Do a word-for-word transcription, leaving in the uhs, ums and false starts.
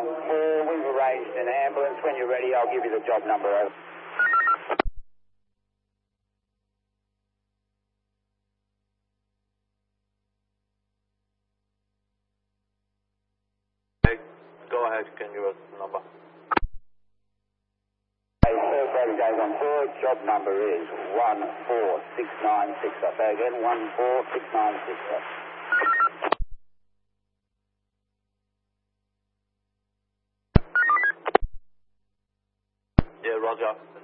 one four, we've arranged an ambulance. When you're ready, I'll give you the job number. Over. Go ahead, can you give us the number? Hey, sir, Brady goes on board. Job number is one four six nine six. I'll say again, one four six nine six. Yeah, Roger.